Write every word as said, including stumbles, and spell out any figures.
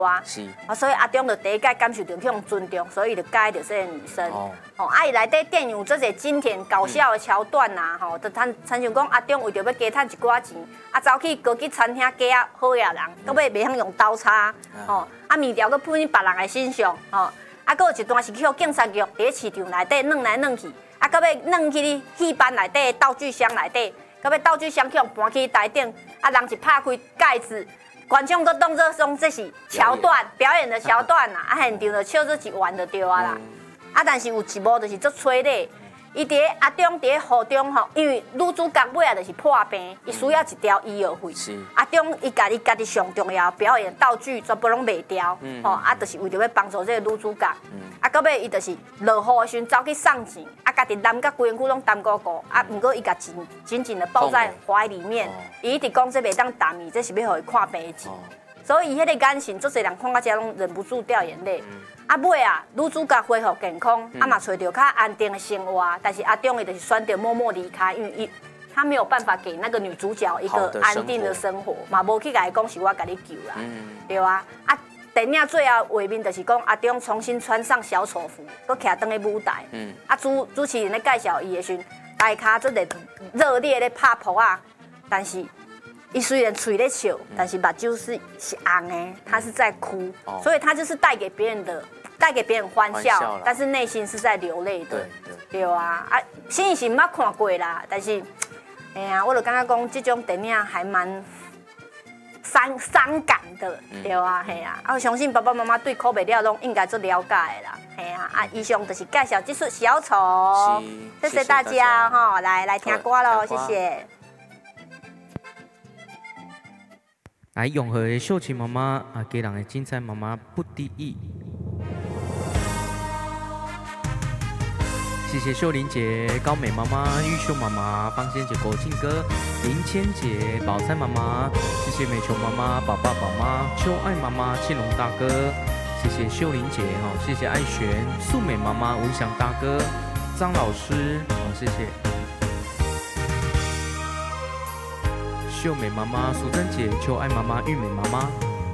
啊，是啊，所以阿中就第一届感受到这种尊重，所以就介着这个女生。哦，哦，啊，伊内底电影有做些经典搞笑的桥段呐，吼、嗯，就参参像讲阿中为着要加趁一寡钱，啊，走去高级餐厅加啊好野人，到尾袂晓用刀叉，吼、嗯，啊，面条搁喷去别人的身上，吼、哦，啊，搁有一段是去互警察局伫市场内底弄来弄去，啊，到尾弄去戏班内底道具箱内底，到尾道具箱去互搬去台顶，啊，人一拍开盖子。观众都当作说这是桥段，表演的桥段啦，啊，现场就笑做一丸就对啊啦。啊，但是有一幕就是足催泪，伊伫阿中伫河中吼，因为女主角尾啊就是破病，伊需要一条医药费。是。阿中伊家己家己上重要表演道具全部拢卖掉，吼，啊，就是为着要帮助这个女主角。啊，到尾伊就是落雨的时阵走去送钱，啊，家己担甲规身躯拢担高高，啊，毋过伊甲紧紧紧的抱在怀里面，伊一直讲这袂当淡伊，这是要互伊看病的钱。所以伊迄个眼神，足侪人看到这拢忍不住掉眼泪。啊尾啊，女主角恢复健康，啊嘛找到较安定的生活，但是阿中伊就是选择默默离开，因为伊他没有办法给那个女主角一个安定的生活，嘛无去甲伊讲是我甲你救啦，对啊，啊。电影最后画面就是讲阿中重新穿上小丑服，搁徛登去舞台。嗯。啊主主持人咧介绍伊的时阵，大咖做热热烈咧拍扑啊，但是伊虽然嘴咧笑，但是目睭是是红的，他是在哭，哦、所以他就是带给别人的带给别人欢笑，但是内心是在流泪的。对对。对啊，啊，新是毋捌看过啦，但是，哎呀，我就感觉讲这种电影还蛮。伤伤感的，对啊，嘿啊，啊，我相信爸爸妈妈对口碑了拢应该做了解的啦，嘿啊，啊，以上就是介绍这出小丑，谢谢大家哈，来来听歌喽，谢谢。 来，永和的秀琴妈妈啊，给人的精彩妈妈不敌意。谢谢秀玲姐、高美妈妈、玉秀妈妈、方仙姐、国庆哥、林千姐、宝菜妈妈，谢谢美琼妈妈、宝爸宝妈、秋爱妈妈、庆隆大哥，谢谢秀玲姐哈，谢谢爱璇、素美妈妈、文祥大哥、张老师，好谢谢。秀美妈妈、淑珍姐、秋爱妈妈、玉美妈妈。